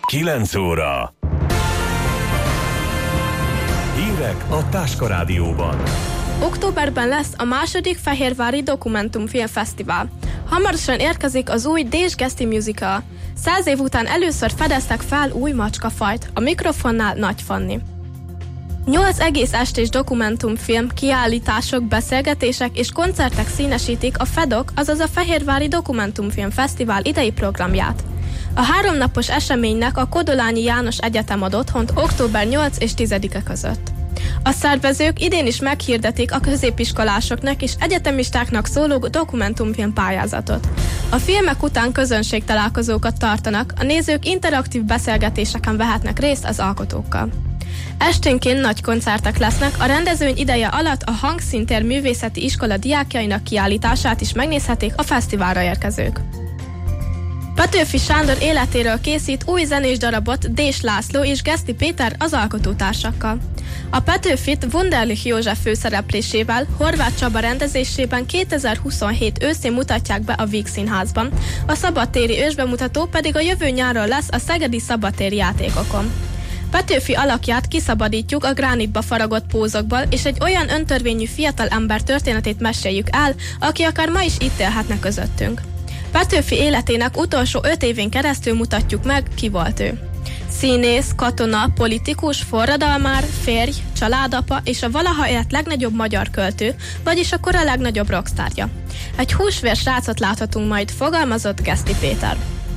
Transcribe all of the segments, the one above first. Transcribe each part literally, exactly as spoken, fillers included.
kilenc óra. Hírek a Táska Rádióban. Októberben lesz a második Fehérvári Dokumentumfilmfesztivál. Hamarosan érkezik az új Dés Geszti Musical. Száz év után először fedeztek fel új macskafajt, a mikrofonnál Nagy Fanni. Nyolc egész estés dokumentumfilm, kiállítások, beszélgetések és koncertek színesítik a FEDOK, azaz a Fehérvári Dokumentumfilm Fesztivál idei programját. A háromnapos eseménynek a Kodolányi János Egyetem ad otthont október nyolcadika és tizedike között. A szervezők idén is meghirdetik a középiskolásoknak és egyetemistáknak szóló dokumentumfilm pályázatot. A filmek után közönségtalálkozókat tartanak, a nézők interaktív beszélgetéseken vehetnek részt az alkotókkal. Esténként nagy koncertek lesznek, a rendezvény ideje alatt a Hangszíntér Művészeti Iskola diákjainak kiállítását is megnézhetik a fesztiválra érkezők. Petőfi Sándor életéről készít új zenés darabot Dés László és Geszti Péter az alkotótársakkal. A Petőfit Wunderlich József főszereplésével, Horváth Csaba rendezésében kétezer-huszonhét őszén mutatják be a Víg Színházban, a szabadtéri ősbemutató pedig a jövő nyáron lesz a szegedi szabadtéri játékokon. Petőfi alakját kiszabadítjuk a gránitba faragott pózokból, és egy olyan öntörvényű fiatal ember történetét meséljük el, aki akár ma is itt élhetne közöttünk. Petőfi életének utolsó öt évén keresztül mutatjuk meg, ki volt ő. Színész, katona, politikus, forradalmár, férj, családapa és a valaha élt legnagyobb magyar költő, vagyis a kora legnagyobb rockstárja. Egy húsvér srácot láthatunk majd, fogalmazott Geszti Péter.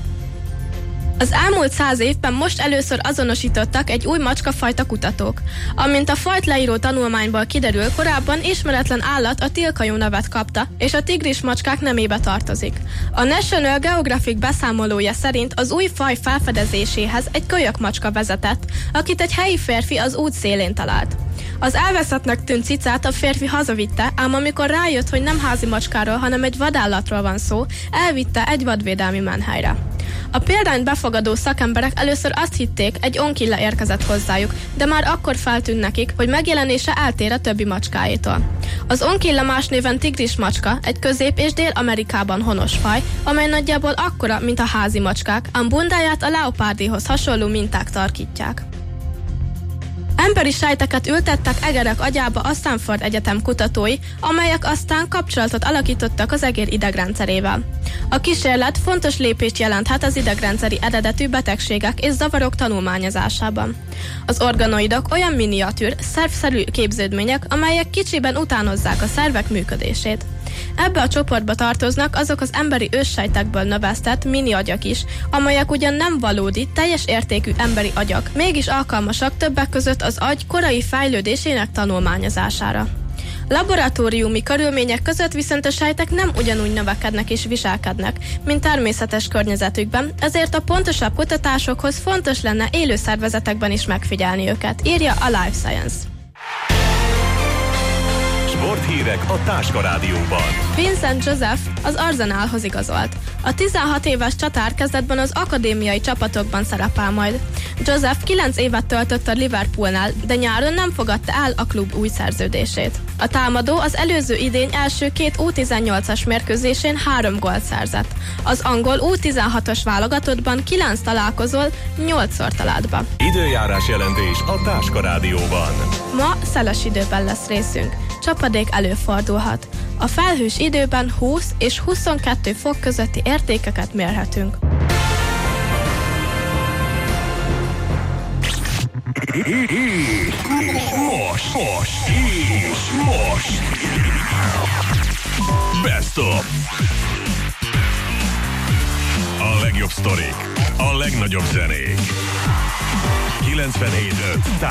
Az elmúlt száz évben most először azonosítottak egy új macskafajta kutatók. Amint a fajt leíró tanulmányból kiderül, korábban ismeretlen állat a tilkajú nevet kapta, és a tigris macskák nemébe tartozik. A National Geographic beszámolója szerint az új faj felfedezéséhez egy kölyökmacska vezetett, akit egy helyi férfi az út szélén talált. Az elveszettnek tűnt cicát a férfi hazavitte, ám amikor rájött, hogy nem házi macskáról, hanem egy vadállatról van szó, elvitte egy vadvédelmi menhelyre. A példányt befogadó szakemberek először azt hitték, egy onkilla érkezett hozzájuk, de már akkor feltűnt nekik, hogy megjelenése eltér a többi macskáitól. Az onkilla más néven tigris macska, egy Közép- és Dél-Amerikában honos faj, amely nagyjából akkora, mint a házi macskák, ám bundáját a leopárdihoz hasonló minták tarkítják. Emberi sejteket ültettek egerek agyába a Stanford Egyetem kutatói, amelyek aztán kapcsolatot alakítottak az egér idegrendszerével. A kísérlet fontos lépést jelenthet az idegrendszeri eredetű betegségek és zavarok tanulmányozásában. Az organoidok olyan miniatűr, szervszerű képződmények, amelyek kicsiben utánozzák a szervek működését. Ebbe a csoportba tartoznak azok az emberi őssejtekből növesztett mini agyak is, amelyek ugyan nem valódi, teljes értékű emberi agyak, mégis alkalmasak többek között az agy korai fejlődésének tanulmányozására. Laboratóriumi körülmények között viszont a sejtek nem ugyanúgy növekednek és viselkednek, mint természetes környezetükben, ezért a pontosabb kutatásokhoz fontos lenne élő szervezetekben is megfigyelni őket, írja a Life Science. Sporthírek a Táska Rádióban. Vincent Joseph az Arsenalhoz igazolt. A tizenhat éves csatár kezdetben az akadémiai csapatokban szerepel majd. Joseph kilenc évet töltött a Liverpoolnál, de nyáron nem fogadta el a klub új szerződését. A támadó az előző idény első két U tizennyolcas mérkőzésén három gólt szerzett. Az angol U tizenhatos válogatottban kilenc találkozól nyolcszor talált be. Időjárás jelentés a Táska Rádióban. Ma szeles időben lesz részünk. Csapadék előfordulhat. A felhős időben húsz és huszonkettő fok közötti értékeket mérhetünk. Most, most, és most. Best of. A legjobb sztorik, a legnagyobb zenék. kilencvenhét öt